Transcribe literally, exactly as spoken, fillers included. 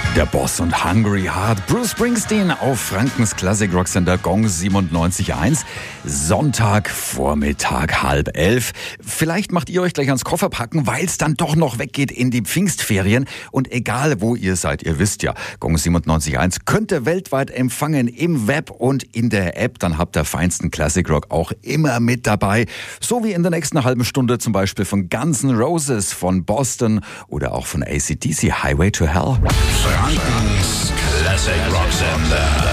Der Boss und Hungry Heart, Bruce Springsteen auf Frankens Classic Rock Sender Gong siebenundneunzig Komma eins. Sonntagvormittag halb elf. Vielleicht macht ihr euch gleich ans Koffer packen, weil es dann doch noch weggeht in die Pfingstferien. Und egal wo ihr seid, ihr wisst ja, Gong siebenundneunzig Komma eins könnt ihr weltweit empfangen im Web und in der App. Dann habt ihr feinsten Classic Rock auch immer mit dabei. So wie in der nächsten halben Stunde zum Beispiel von Guns N' Roses, von Boston oder auch von A C D C, Highway to Hell. Frankens Classic Rock Sender.